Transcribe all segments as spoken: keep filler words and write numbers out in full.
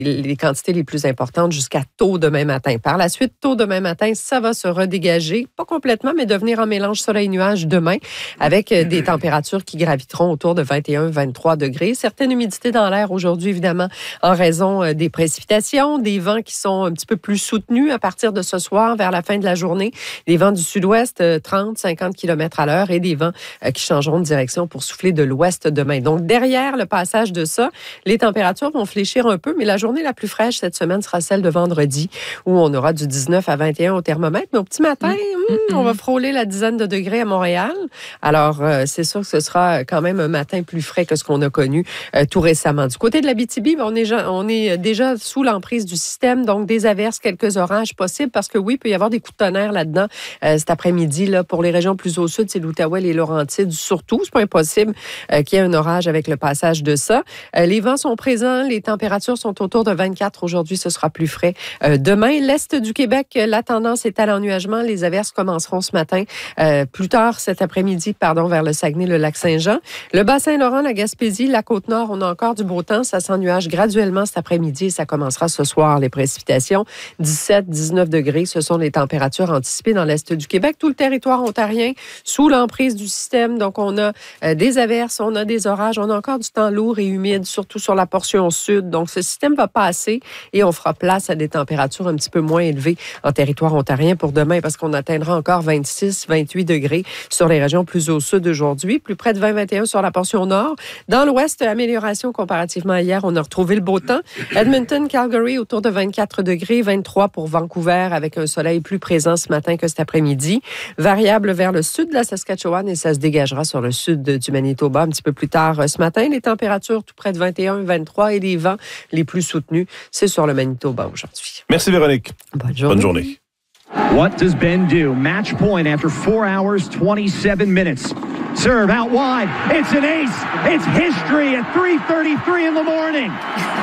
les quantités les plus importantes jusqu'à tôt demain matin. Par la suite, tôt demain matin, ça va se redégager, pas complètement, mais devenir un mélange soleil-nuage demain avec des températures qui graviteront autour de vingt et un à vingt-trois degrés. Certaines humidités dans l'air aujourd'hui, évidemment, en raison des précipitations, des vents qui sont un petit peu plus soutenus à partir de ce soir vers la fin de la journée. Des vents du sud-ouest, trente à cinquante kilomètres à l'heure et des vents qui changeront de direction pour souffler de l'ouest demain. Donc, derrière le passage de ça, les températures vont fléchir un peu, mais la journée la plus fraîche cette semaine sera celle de vendredi, où on aura du dix-neuf à vingt et un au thermomètre. Mais au petit matin, mmh. Hmm, on va frôler la dizaine de degrés à Montréal. Alors, euh, c'est sûr que ce sera quand même un matin plus frais que ce qu'on a connu euh, tout récemment. Du côté de l'Abitibi, on est, on est déjà sous l'emprise du système, donc des averses, quelques orages possibles, parce que oui, il peut y avoir des coups de tonnerre là-dedans euh, cet après-midi. Là, pour les régions plus au sud, c'est l'Outaouais, les Laurentides, surtout. C'est pas impossible euh, qu'il y ait un orage avec le passage de ça. Euh, les vents sont présents, les températures sont autour de vingt-quatre. Aujourd'hui, ce sera plus frais. Euh, demain, l'Est du Québec, la tendance est à l'ennuagement. Les averses commenceront ce matin, euh, plus tard cet après-midi, pardon, vers le Saguenay, le Lac-Saint-Jean. Le Bas-Saint-Laurent, la Gaspésie, la Côte-Nord, on a encore du beau temps. Ça s'ennuage graduellement cet après-midi et ça commencera ce soir, les précipitations. dix-sept à dix-neuf degrés, ce sont les températures anticipées dans l'Est du Québec. Tout le territoire ontarien sous l'emprise du système. Donc, on a euh, des averses, on a des orages, on a encore du temps lourd et humide, surtout sur la portion sud. Donc, ce système va passer et on fera place à des températures un petit peu moins élevées en territoire ontarien pour demain parce qu'on atteindra encore vingt-six à vingt-huit degrés sur les régions plus au sud aujourd'hui, plus près de vingt à vingt et un sur la portion nord. Dans l'ouest, amélioration comparativement à hier, on a retrouvé le beau temps. Edmonton, Calgary, autour de vingt-quatre degrés, vingt-trois pour Vancouver avec un soleil plus présent ce matin que cet après-midi. Variable vers le sud de la Saskatchewan et ça se dégagera sur le sud du Manitoba un petit peu plus tard ce matin. Les températures tout près de vingt et un à vingt-trois et les vents les plus soutenus, c'est sur le Manitoba aujourd'hui. Merci Véronique. Bonne journée. Bonne journée. What does Ben do? Match point after four hours, twenty-seven minutes. Serve out wide. It's an ace. It's history at three thirty-three in the morning.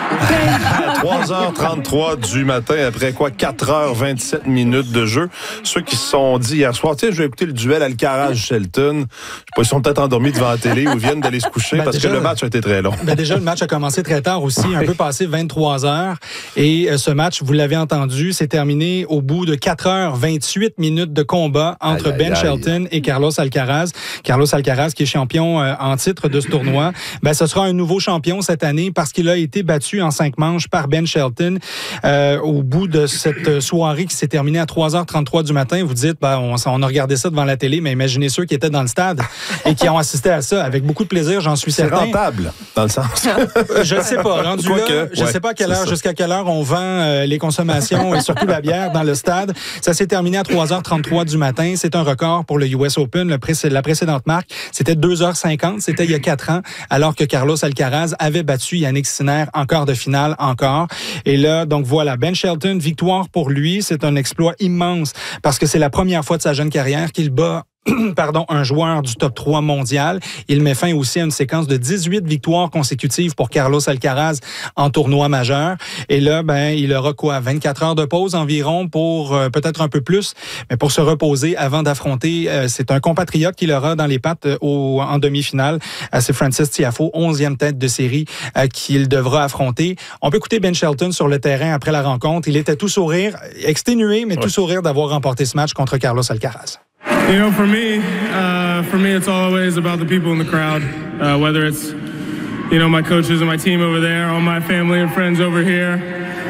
trois heures trente-trois du matin, après quoi? quatre heures vingt-sept minutes de jeu. Ceux qui se sont dit hier soir, tiens, je vais écouter le duel Alcaraz-Shelton. Je sais pas, ils sont peut-être endormis devant la télé ou viennent d'aller se coucher ben parce déjà, que le match a été très long. Ben déjà, le match a commencé très tard aussi, un peu passé vingt-trois heures. Et euh, ce match, vous l'avez entendu, s'est terminé au bout de quatre heures vingt-huit minutes de combat entre aïe, Ben aïe, Shelton aïe. et Carlos Alcaraz. Carlos Alcaraz, qui est champion euh, en titre de ce tournoi, ben, ce sera un nouveau champion cette année parce qu'il a été battu en cinq manches par Ben Shelton euh, au bout de cette soirée qui s'est terminée à trois heures trente-trois du matin. Vous dites, ben, on, on a regardé ça devant la télé, mais imaginez ceux qui étaient dans le stade et qui ont assisté à ça avec beaucoup de plaisir, j'en suis certain. C'est rentable, dans le sens. Je ne sais pas. Rendu là, que, je ne ouais, sais pas à quelle heure, jusqu'à quelle heure on vend euh, les consommations et surtout la bière dans le stade. Ça s'est terminé à trois heures trente-trois du matin. C'est un record pour le U S Open. Le pré- la précédente marque, c'était deux heures cinquante. C'était il y a quatre ans, alors que Carlos Alcaraz avait battu Yannick Sinner en quart de finale encore. Et là, donc voilà, Ben Shelton, victoire pour lui. C'est un exploit immense parce que c'est la première fois de sa jeune carrière qu'il bat pardon, un joueur du top trois mondial. Il met fin aussi à une séquence de dix-huit victoires consécutives pour Carlos Alcaraz en tournoi majeur. Et là, ben, il aura quoi? vingt-quatre heures de pause environ pour euh, peut-être un peu plus, mais pour se reposer avant d'affronter. Euh, c'est un compatriote qu'il aura dans les pattes euh, au, en demi-finale. Euh, c'est Frances Tiafoe, onzième tête de série euh, qu'il devra affronter. On peut écouter Ben Shelton sur le terrain après la rencontre. Il était tout sourire, exténué, mais ouais. tout sourire d'avoir remporté ce match contre Carlos Alcaraz. You know, for me, uh, for me, it's always about the people in the crowd. Uh, whether it's, you know, my coaches and my team over there, all my family and friends over here,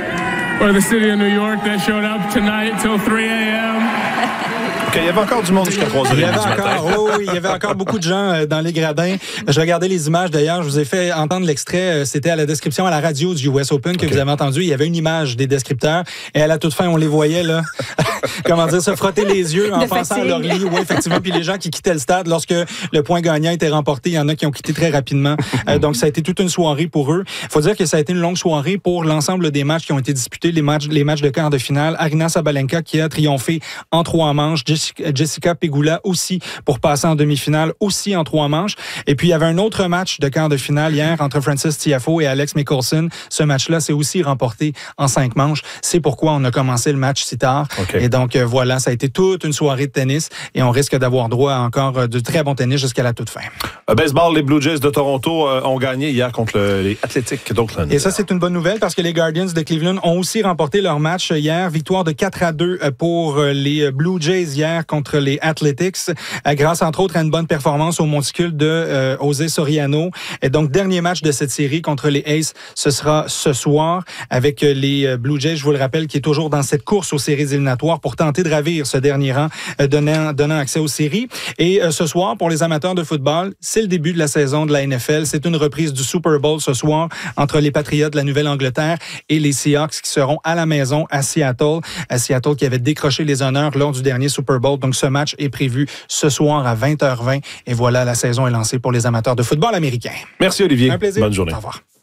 or the city of New York that showed up tonight till three a.m. Okay, il y avait encore du monde jusqu'à trois heures du matin. Oh, oui, il y avait encore beaucoup de gens euh, dans les gradins. Je regardais les images d'ailleurs. Je vous ai fait entendre l'extrait. C'était à la description à la radio du U S Open que okay. vous avez entendu. Il y avait une image des descripteurs. Et à la toute fin, on les voyait, là, comment dire, se frotter les yeux en pensant à leur lit. Oui, effectivement. Puis les gens qui quittaient le stade lorsque le point gagnant était remporté, il y en a qui ont quitté très rapidement. Euh, donc, ça a été toute une soirée pour eux. Il faut dire que ça a été une longue soirée pour l'ensemble des matchs qui ont été disputés, les matchs, les matchs de quart de finale. Aryna Sabalenka qui a triomphé en trois manches. Jessica Pegula aussi pour passer en demi-finale, aussi en trois manches. Et puis, il y avait un autre match de quart de finale hier entre Frances Tiafoe et Alex Mickelson. Ce match-là s'est aussi remporté en cinq manches. C'est pourquoi on a commencé le match si tard. Okay. Et donc, euh, voilà, ça a été toute une soirée de tennis et on risque d'avoir droit à encore de très bon tennis jusqu'à la toute fin. Euh, baseball, les Blue Jays de Toronto euh, ont gagné hier contre le, les Athletics d'Oakland. Et ça, c'est une bonne nouvelle parce que les Guardians de Cleveland ont aussi remporté leur match hier. Victoire de quatre à deux pour les Blue Jays hier contre les Athletics, grâce entre autres à une bonne performance au monticule de euh, José Soriano. Et donc, dernier match de cette série contre les Aces, ce sera ce soir avec les Blue Jays, je vous le rappelle, qui est toujours dans cette course aux séries éliminatoires pour tenter de ravir ce dernier rang, euh, donnant, donnant accès aux séries. Et euh, ce soir, pour les amateurs de football, c'est le début de la saison de la N F L. C'est une reprise du Super Bowl ce soir entre les Patriots de la Nouvelle-Angleterre et les Seahawks qui seront à la maison à Seattle. À Seattle qui avait décroché les honneurs lors du dernier Super Bowl. Donc, ce match est prévu ce soir à vingt heures vingt. Et voilà, la saison est lancée pour les amateurs de football américain. Merci, Olivier. Un plaisir. Bonne journée. Au revoir.